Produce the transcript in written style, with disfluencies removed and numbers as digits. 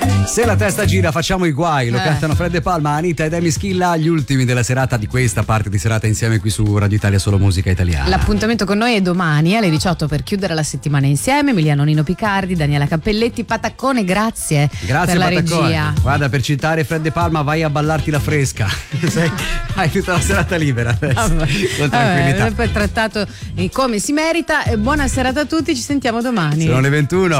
Se la testa gira facciamo i guai, lo cantano Fred De Palma, Anita ed Emi Schilla, gli ultimi della serata, di questa parte di serata insieme qui su Radio Italia Solo Musica Italiana. L'appuntamento con noi è domani alle 18 per chiudere la settimana insieme. Emiliano Nino Picardi, Daniela Cappelletti, Pataccone, grazie per la Pataccone. regia. Guarda, per citare Fred De Palma, vai a ballarti la fresca. Hai tutta la serata libera adesso, con tranquillità. Poi trattato come si merita. Buona serata a tutti, ci sentiamo domani. Sono le 21.